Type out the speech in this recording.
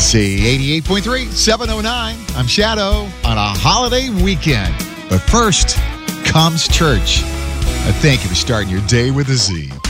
Z 88.3, 709. I'm Shadow on a holiday weekend. But first comes church. Thank you for starting your day with a Z.